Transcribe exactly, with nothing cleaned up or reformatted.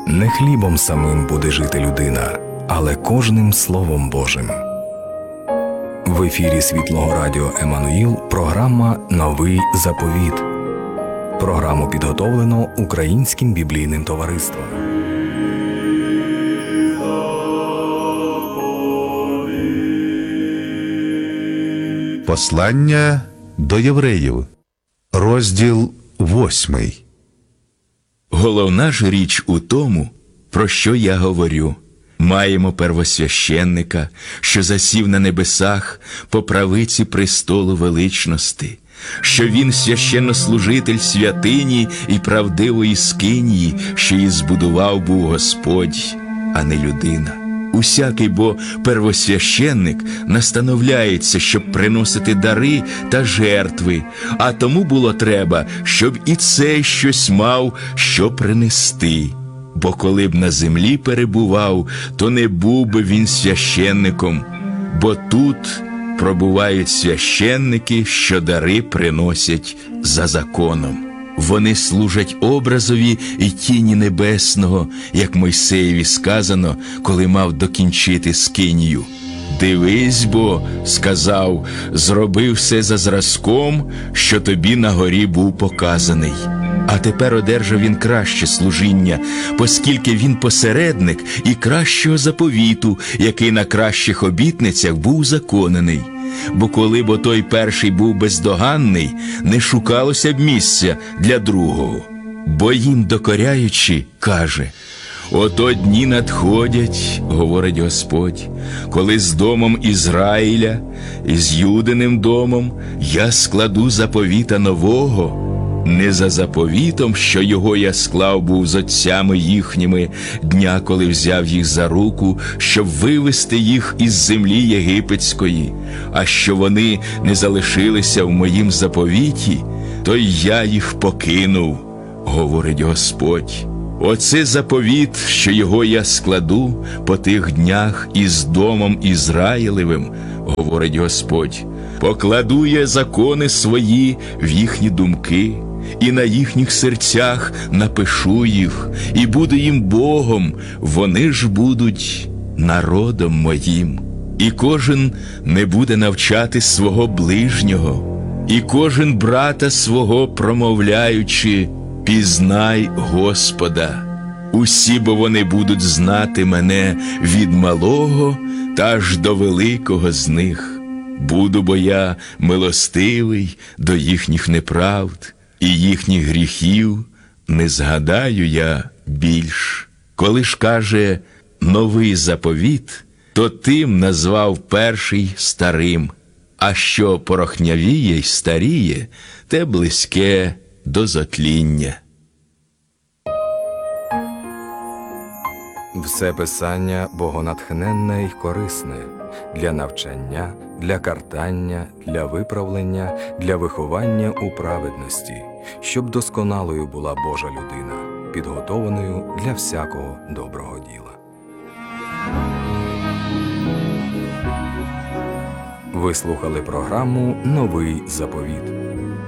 Не хлібом самим буде жити людина, але кожним Словом Божим. В ефірі Світлого Радіо Еммануїл програма «Новий заповіт». Програму підготовлено Українським біблійним товариством. Послання до євреїв, розділ восьмий. Головна ж річ у тому, про що я говорю. Маємо первосвященника, що засів на небесах по правиці престолу величності, що він священнослужитель святині і правдивої скинії, що її збудував був Господь, а не людина. Усякий бо первосвященник настановляється, щоб приносити дари та жертви, а тому було треба, щоб і цей щось мав, що принести. Бо коли б на землі перебував, то не був би він священником, бо тут пробувають священники, що дари приносять за законом. Вони служать образові і тіні небесного, як Мойсеєві сказано, коли мав докінчити скинію. «Дивись бо, – сказав, – зроби все за зразком, що тобі на горі був показаний». А тепер одержав він краще служіння, оскільки він посередник і кращого заповіту, який на кращих обітницях був узаконений. Бо коли б той перший був бездоганний, не шукалося б місця для другого. Бо їм докоряючи, каже: «Ото дні надходять, – говорить Господь, – коли з домом Ізраїля і з Юдиним домом я складу заповіта нового, не за заповітом, що його я склав був з отцями їхніми дня, коли взяв їх за руку, щоб вивести їх із землі єгипетської, а що вони не залишилися в моїм заповіті, то й я їх покинув, говорить Господь. Оце заповіт, що його я складу по тих днях із домом Ізраїлевим, говорить Господь. Покладу я закони свої в їхні думки, і на їхніх серцях напишу їх, і буду їм Богом, вони ж будуть народом моїм. І кожен не буде навчати свого ближнього, і кожен брата свого промовляючи: пізнай Господа. Усі бо вони будуть знати мене від малого та аж до великого з них. Буду бо я милостивий до їхніх неправд, і їхніх гріхів не згадаю я більш». Коли ж каже «новий заповіт», то тим назвав перший старим, а що порохнявіє й старіє, те близьке до зотління. Все Писання богонатхненне й корисне для навчання, для картання, для виправлення, для виховання у праведності, щоб досконалою була Божа людина, підготованою для всякого доброго діла. Ви слухали програму «Новий заповіт».